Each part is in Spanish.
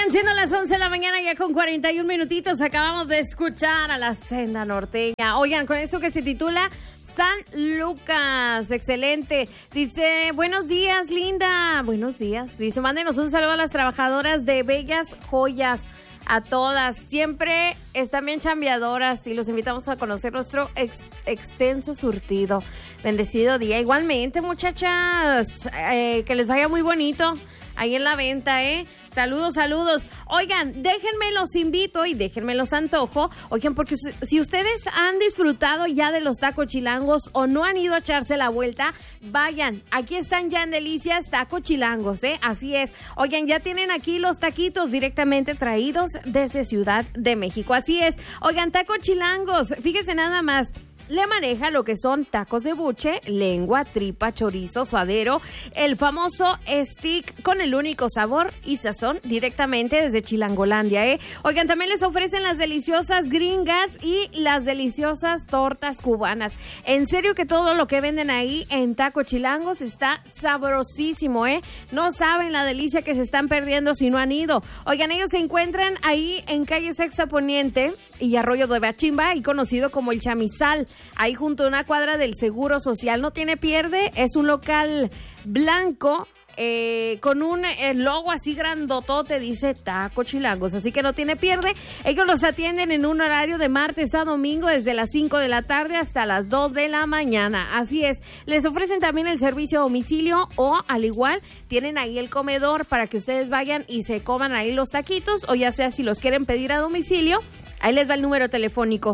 Oigan, siendo las 11 de la mañana ya con 41 minutitos, acabamos de escuchar a la Senda Norteña. Oigan, con esto que se titula San Lucas, excelente. Dice, buenos días, linda. Buenos días. Dice, mándenos un saludo a las trabajadoras de Bellas Joyas. A todas, siempre están bien chambeadoras y los invitamos a conocer nuestro extenso surtido. Bendecido día. Igualmente, muchachas, que les vaya muy bonito ahí en la venta, Saludos, saludos. Oigan, déjenme los invito y déjenme los antojo. Oigan, porque si ustedes han disfrutado ya de los tacos chilangos o no han ido a echarse la vuelta, vayan. Aquí están ya en Delicias Taco Chilangos, Así es. Oigan, ya tienen aquí los taquitos directamente traídos desde Ciudad de México. Así es. Oigan, Taco Chilangos, fíjense nada más. Le maneja lo que son tacos de buche, lengua, tripa, chorizo, suadero, el famoso stick con el único sabor y sazón directamente desde Chilangolandia, Oigan, también les ofrecen las deliciosas gringas y las deliciosas tortas cubanas. En serio que todo lo que venden ahí en Taco Chilangos está sabrosísimo, No saben la delicia que se están perdiendo si no han ido. Oigan, ellos se encuentran ahí en calle Sexta Poniente y Arroyo de Bachimba, y conocido como el Chamizal. Ahí junto a una cuadra del Seguro Social. No tiene pierde, es un local blanco con un logo así grandotote, dice Taco Chilangos, así que no tiene pierde. Ellos los atienden en un horario de martes a domingo desde las 5 de la tarde hasta las 2 de la mañana, así es. Les ofrecen también el servicio a domicilio o al igual tienen ahí el comedor para que ustedes vayan y se coman ahí los taquitos, o ya sea si los quieren pedir a domicilio. Ahí les va el número telefónico,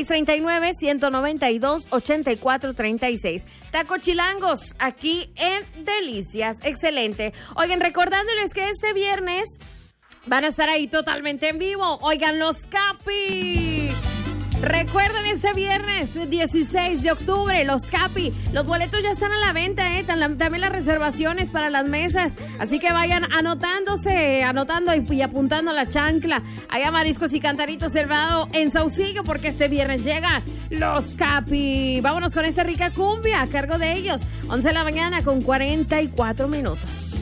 639-192-8436. Taco Chilangos, aquí en Delicias. Excelente. Oigan, recordándoles que este viernes van a estar ahí totalmente en vivo. Oigan, los Capi. Recuerden, este viernes 16 de octubre, los Capi. Los boletos ya están a la venta, también las reservaciones para las mesas. Así que vayan anotando y apuntando la chancla. Allá Mariscos y Cantaritos Selvado en Saucillo, porque este viernes llegan los Capi. Vámonos con esta rica cumbia a cargo de ellos. 11 de la mañana con 44 minutos.